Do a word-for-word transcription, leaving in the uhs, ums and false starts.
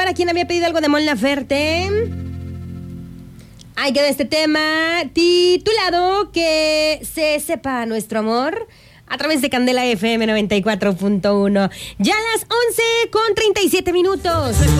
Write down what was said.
para quien había pedido algo de Mon Laferte. Ahí queda este tema titulado Que se sepa nuestro amor, a través de Candela F M noventa y cuatro punto uno. Ya a las once con treinta y siete minutos.